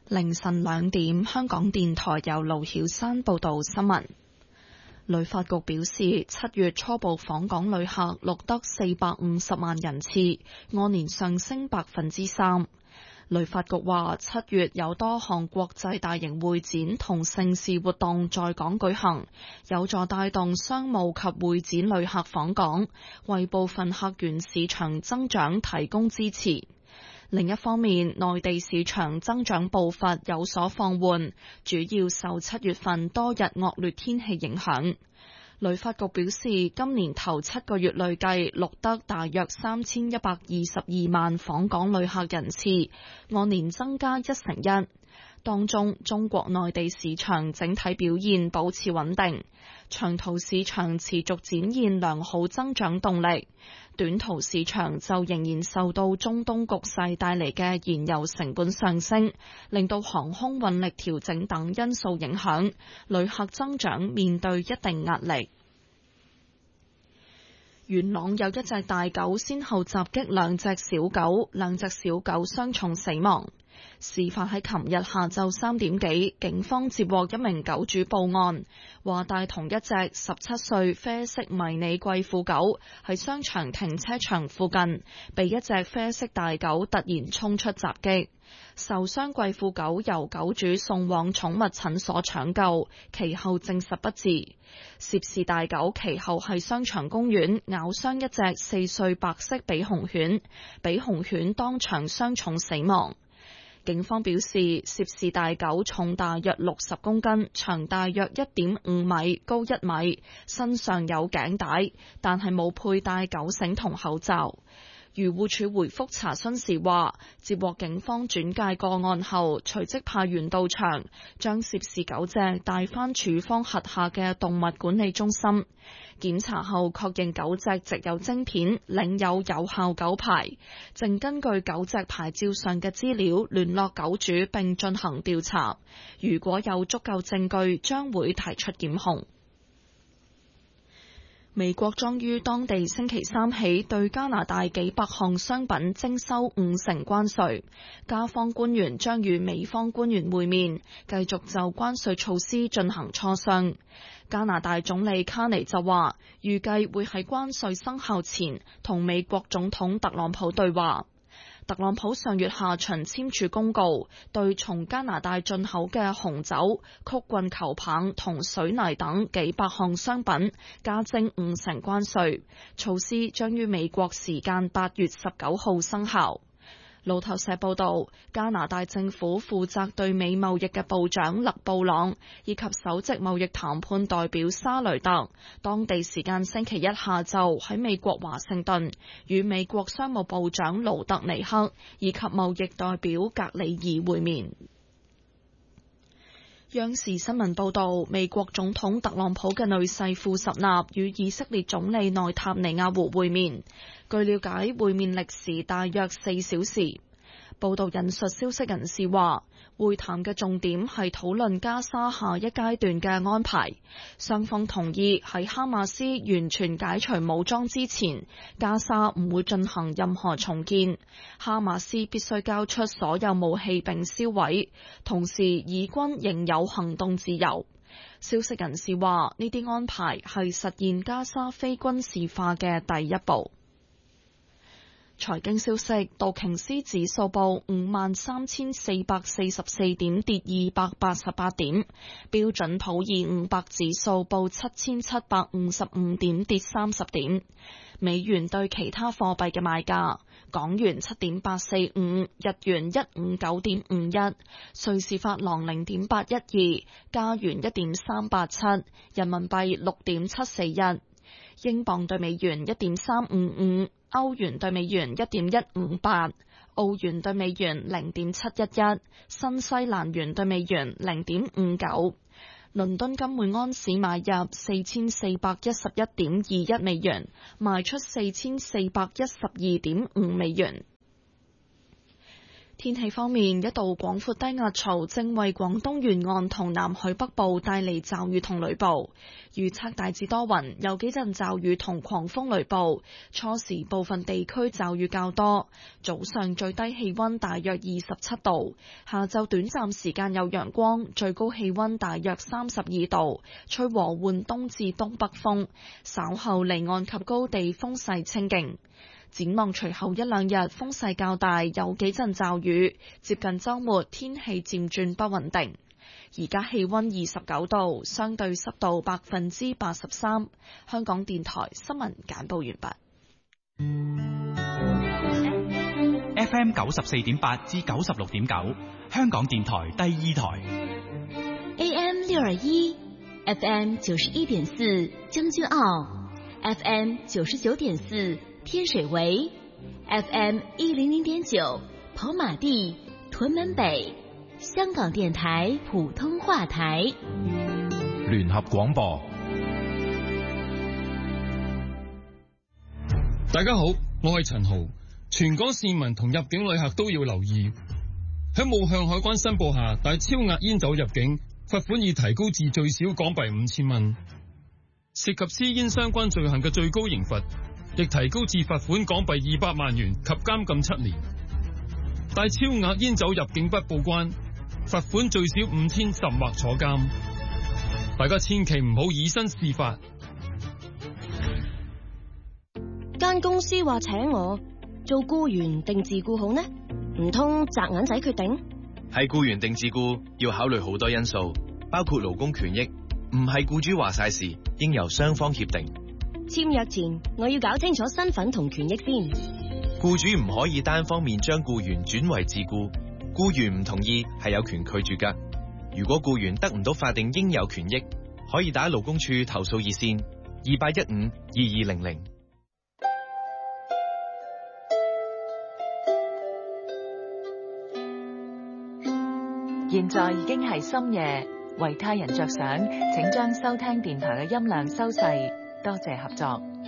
凌晨2點，香港電台由盧曉山報道新聞。旅發局表示，7月初步訪港旅客錄得450萬人次，按年上升3%。旅發局話，7月有多項國際大型會展同盛事活動在港舉行，有助帶動商務及會展旅客訪港，為部分客源市場增長提供支持。另一方面，內地市場增長步伐有所放緩，主要受7月份多日惡劣天氣影響。旅發局表示，今年頭7個月累計錄得大約3122萬訪港旅客人次，按年增加1成1。當中，中國內地市場整體表現保持穩定，長途市場持續展現良好增長動力，短途市場就仍然受到中東局勢帶嚟嘅燃油成本上升，令到航空運力調整等因素影響，旅客增長面對一定壓力。元朗有一隻大狗先後襲擊兩隻小狗，兩隻小狗傷重死亡。事發喺琴日下晝3點幾，警方接獲一名狗主報案，話帶同一隻17歲啡色迷你貴婦狗喺商場停車場附近，被一隻啡色大狗突然衝出襲擊。受傷貴婦狗由狗主送往寵物診所搶救，其後證實不治。涉事大狗其後喺商場公園咬傷一隻4歲白色比熊犬，比熊犬當場傷重死亡。警方表示，涉事大狗重大約60公斤，長大約1.5米，高1米，身上有頸帶，但係冇佩戴狗繩同口罩。漁護署回覆查詢時話，接獲警方轉介個案後，隨即派員到場，將涉事狗隻帶返署方轄下嘅動物管理中心檢查後，確認狗隻植有晶片，領有有效狗牌，正根據狗隻牌照上嘅資料聯絡狗主並進行調查。如果有足夠證據，將會提出檢控。美國將於當地星期3起對加拿大幾百項商品徵收50%關稅，加方官員將與美方官員會面，繼續就關稅措施進行磋商。加拿大總理卡尼就話，預計會喺關稅生效前同美國總統特朗普對話。特朗普上月下旬簽署公告，對從加拿大進口嘅紅酒、曲棍球棒同水泥等幾百項商品加徵50%關稅，措施將於美國時間8月19號生效。路透社報道，加拿大政府負責對美貿易嘅部長勒布朗以及首席貿易談判代表沙雷特，當地時間星期一下晝喺美國華盛頓與美國商務部長盧特尼克以及貿易代表格里爾會面。央視新聞報道，美國總統特朗普嘅女婿庫什納與以色列總理內塔尼亞胡會面。據了解，會面歷時大約4小時。報道引述消息人士話，會談嘅重點係討論加沙下一階段嘅安排。雙方同意喺哈馬斯完全解除武裝之前，加沙唔會進行任何重建。哈馬斯必須交出所有武器並銷毀，同時以軍仍有行動自由。消息人士話，呢啲安排係實現加沙非軍事化嘅第一步。財經消息，道瓊斯指數報53,444點，跌288點；標準普爾500指數報7,755點，跌30點。美元對其他貨幣嘅賣價：港元7.845，日元159.51，瑞士法郎0.812，加元1.387，人民幣6.741，英鎊對美元1.355。歐元對美元1.158，澳元對美元0.711，新西蘭元對美元0.59。倫敦金每安士買入4411.21美元，賣出4412.5美元。 天氣方面，一道廣闊低壓槽正為廣東沿岸同南海北部帶嚟驟雨同雷暴，預測大致多雲，有幾陣驟雨同狂風雷暴，初時部分地區驟雨較多，早上最低氣溫大約27度，下晝短暫時間有陽光，最高氣溫大約32度，吹和緩東至東北風，稍後離岸及高地風勢清勁。展望隨後一兩日風勢較大，有幾陣驟雨，接近週末天氣漸轉不穩定。而家氣溫29度，相對濕度83%。香港電台新聞簡報完畢。 FM 94.8至96.9，香港電台第二台。 AM 621 FM 91.4將軍澳 FM 99.4天水圍 FM 100.9跑馬地屯門北，香港電台普通話台聯合廣播。 大家好，我係陳豪。全港市民同入境旅客都要留意，喺冇向海關申報下帶超額煙酒入境，罰款已提高至最少港幣5000蚊。涉及私煙相關罪行嘅最高刑罰亦提高至罰款港幣200萬元及監禁7年。帶超額煙酒入境不報關，罰款最少5000甚或坐監。大家千祈唔好以身試法。 間公司話請我做僱員定自僱好呢？唔通擲銀仔決定？ 係僱員定自僱要考慮好多因素，包括勞工權益，唔係僱主話晒事，應由雙方協定。 簽約前我要搞清楚身份同權益先。 僱主唔可以單方面將僱員轉為自僱，僱員唔同意係有權拒絕㗎。如果僱員得唔到法定應有權益，可以打勞工處投訴熱線28152200。 現在已經係深夜，為他人着想，請將收聽電台嘅音量收細，多謝合作。